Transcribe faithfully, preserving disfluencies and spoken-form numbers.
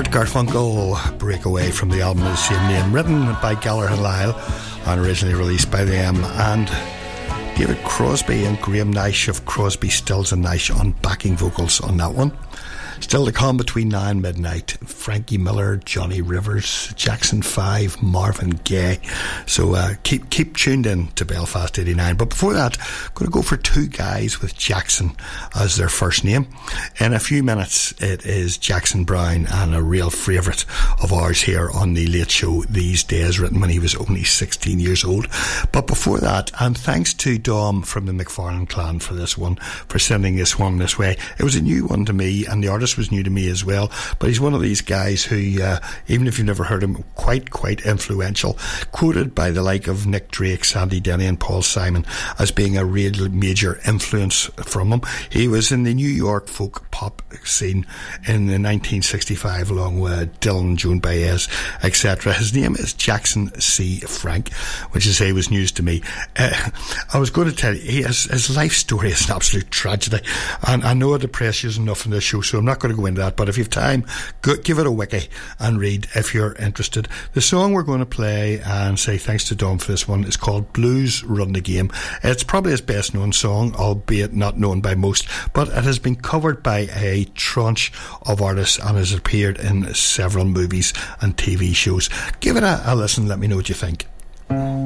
Art Garfunkel, Breakaway, from the album of the same name, written by Gallagher and Lyle and originally released by them, and David Crosby and Graham Nash of Crosby, Stills and Nash on backing vocals on that one. Still to come between now and midnight, Frankie Miller, Johnny Rivers, Jackson five, Marvin Gaye. So uh, keep keep tuned in to Belfast eighty-nine. But before that, I'm going to go for two guys with Jackson as their first name. In a few minutes, it is Jackson Browne, and a real favourite of ours here on the Late Show these days, written when he was only sixteen years old. But before that, and thanks to Dom from the McFarlane clan for this one, for sending this one this way. It was a new one to me, and the artist was new to me as well, but he's one of these guys who, uh, even if you've never heard him, quite quite influential, quoted by the like of Nick Drake, Sandy Denny and Paul Simon as being a real major influence from him. He was in the New York folk pop scene in the nineteen sixty-five along with Dylan, Joan Baez, et cetera. His name is Jackson C. Frank, which I say was news to me. Uh, I was going to tell you, he has, his life story is an absolute tragedy, and I know I depress you enough in this show, so I'm not going to go into that, but if you have time, go, give it a wiki and read if you're interested. The song we're going to play and say thanks to Dom for this one is called Blues Run the Game. It's probably his best known song, albeit not known by most, but it has been covered by a tranche of artists and has appeared in several movies and T V shows. Give it a, a listen, let me know what you think.